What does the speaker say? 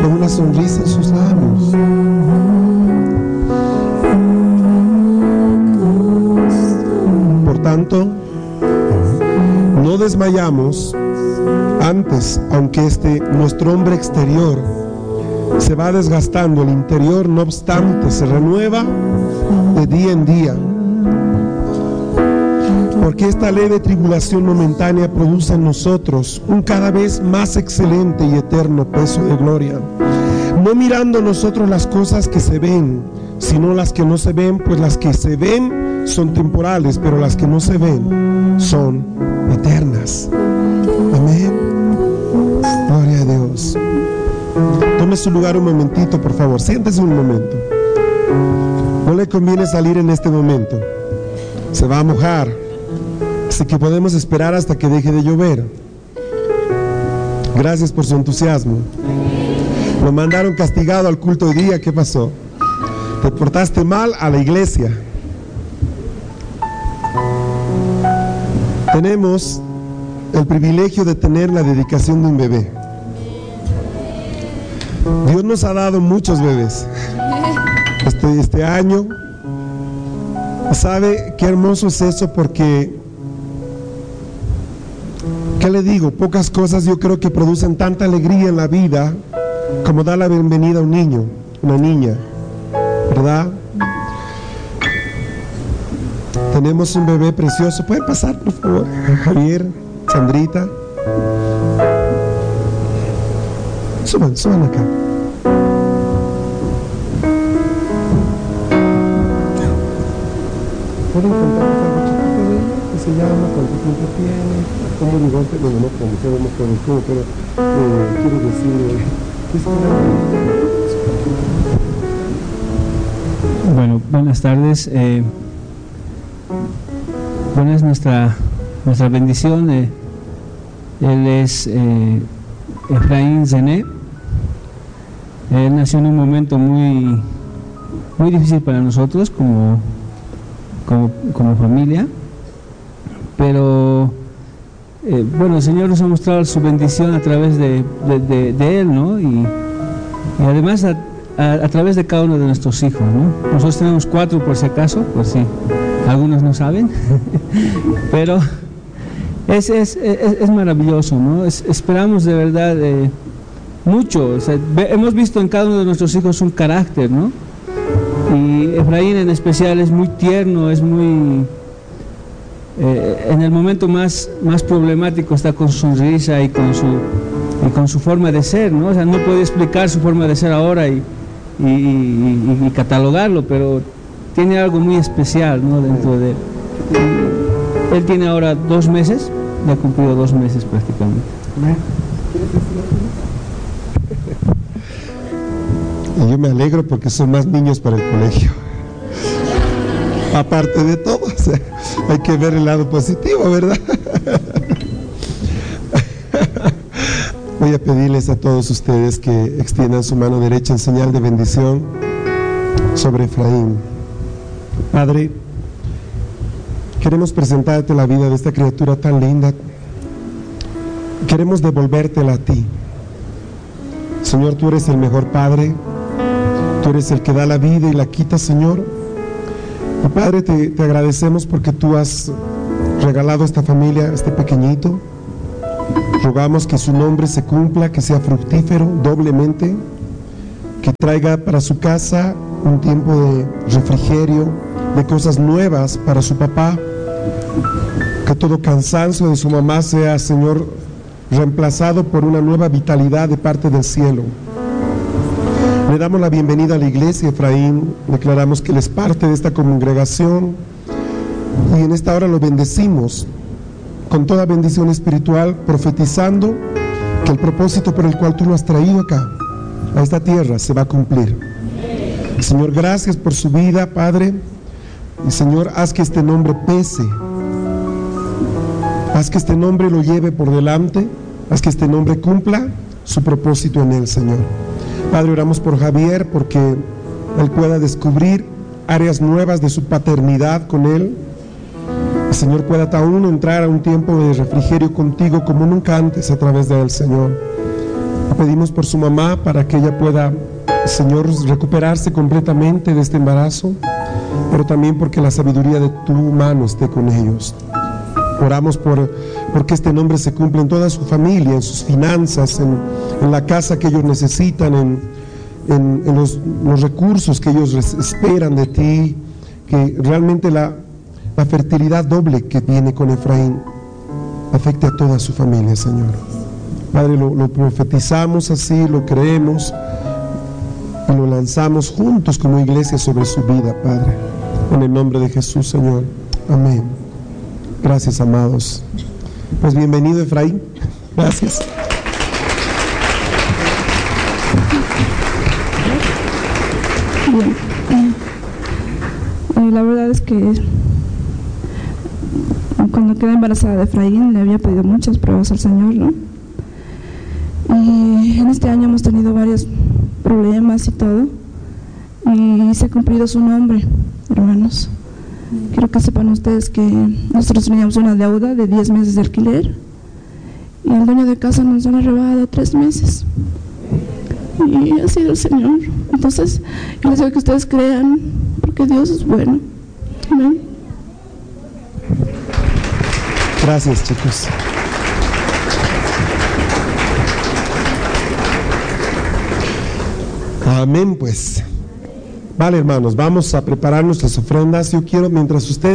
con una sonrisa en sus labios. Por tanto, no desmayamos. Antes, aunque nuestro hombre exterior se va desgastando, el interior, no obstante, se renueva de día en día. Porque esta leve tribulación momentánea produce en nosotros un cada vez más excelente y eterno peso de gloria. No mirando nosotros las cosas que se ven, sino las que no se ven, pues las que se ven son temporales, pero las que no se ven son eternas. Amén. Gloria a Dios. Tome su lugar un momentito, por favor. Siéntese un momento. No le conviene salir en este momento. Se va a mojar. Así que podemos esperar hasta que deje de llover. Gracias por su entusiasmo. Lo mandaron castigado al culto hoy día. ¿Qué pasó? Te portaste mal a la iglesia. Tenemos el privilegio de tener la dedicación de un bebé. Dios nos ha dado muchos bebés este año. ¿Sabe qué hermoso es eso? Porque, ¿qué le digo? Pocas cosas yo creo que producen tanta alegría en la vida como dar la bienvenida a un niño, una niña, ¿verdad? Tenemos un bebé precioso. ¿Pueden pasar, por favor? Javier, Sandrita. Suban acá. ¿Pueden contar algo chiquito de ella? ¿Qué se llama? ¿Cuánto tiempo tiene? ¿Cómo bigote? Bueno, no como sabemos cómo, pero quiero decirle, ¿qué es? Bueno, buenas tardes. Bueno, es nuestra bendición. Él es Efraín Zené. Él nació en un momento muy difícil para nosotros como familia, pero bueno, el Señor nos ha mostrado su bendición a través de él, ¿no? Y además a través de cada uno de nuestros hijos, ¿no? Nosotros tenemos 4 por si acaso, por si algunos no saben, pero es maravilloso, ¿no? Esperamos de verdad mucho. O sea, hemos visto en cada uno de nuestros hijos un carácter, ¿no? Y Efraín en especial es muy tierno, es muy en el momento más problemático está con su sonrisa y con su forma de ser, ¿no? O sea, no puedo explicar su forma de ser ahora y catalogarlo, pero tiene algo muy especial, ¿no? Dentro de él. Él tiene ahora 2 meses, ya ha cumplido 2 meses prácticamente. Y yo me alegro porque son más niños para el colegio. Aparte de todo, o sea, hay que ver el lado positivo, ¿verdad? Voy a pedirles a todos ustedes que extiendan su mano derecha en señal de bendición sobre Efraín. Padre, queremos presentarte la vida de esta criatura tan linda. Queremos devolvértela a ti. Señor, tú eres el mejor Padre. Tú eres el que da la vida y la quita, Señor. Y Padre, te agradecemos porque tú has regalado a esta familia, a este pequeñito. Rogamos que su nombre se cumpla, que sea fructífero doblemente, que traiga para su casa un tiempo de refrigerio, de cosas nuevas para su papá, que todo cansancio de su mamá sea, Señor, reemplazado por una nueva vitalidad de parte del cielo. Le damos la bienvenida a la iglesia, Efraín. Declaramos que él es parte de esta congregación y en esta hora lo bendecimos con toda bendición espiritual, profetizando que el propósito por el cual tú lo has traído acá, a esta tierra, se va a cumplir. Señor, gracias por su vida, Padre. Y Señor, haz que este nombre pese, haz que este nombre lo lleve por delante, haz que este nombre cumpla su propósito en él, Señor. Padre, oramos por Javier, porque él pueda descubrir áreas nuevas de su paternidad con él. El Señor pueda aún entrar a un tiempo de refrigerio contigo como nunca antes a través de él, Señor. Pedimos por su mamá para que ella pueda, Señor, recuperarse completamente de este embarazo, pero también porque la sabiduría de tu mano esté con ellos. Oramos porque este nombre se cumpla en toda su familia, en sus finanzas, en la casa que ellos necesitan, en los recursos que ellos esperan de ti, que realmente la fertilidad doble que viene con Efraín afecte a toda su familia, Señor. Padre, lo profetizamos así, lo creemos y lo lanzamos juntos como iglesia sobre su vida, Padre. En el nombre de Jesús, Señor. Amén. Gracias, amados. Pues bienvenido, Efraín. Gracias. Bien. La verdad es que cuando quedé embarazada de Efraín le había pedido muchas pruebas al Señor, ¿no? Y en este año hemos tenido varios problemas y todo, y se ha cumplido su nombre, hermanos. Quiero que sepan ustedes que nosotros teníamos una deuda de 10 meses de alquiler y el dueño de casa nos ha rebajado 3 meses. Y ha sido el Señor. Entonces, yo les digo que ustedes crean, porque Dios es bueno. Amén. Gracias, chicos. Amén, pues. Vale, hermanos, vamos a preparar nuestras ofrendas. Yo quiero, mientras ustedes